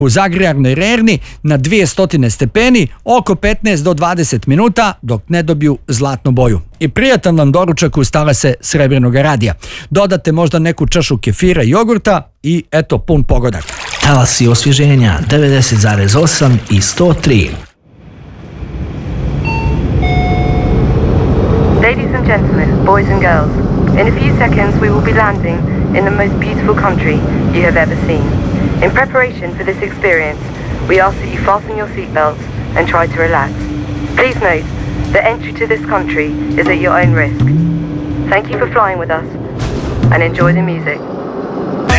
u zagrijarnoj rerni na 200 stepeni oko 15 do 20 minuta dok ne dobiju zlatnu boju. I prijatan vam doručak uz talase Srebrnog radija. Dodate možda neku čašu kefira i jogurta i eto pun pogodak. Talasi osvježenja 90,8 i 103. Ladies and gentlemen, boys and girls, in a few seconds we will be landing in the most beautiful country you have ever seen. In preparation for this experience, we ask that you fasten your seatbelts and try to relax. Please note that entry to this country is at your own risk. Thank you for flying with us and enjoy the music.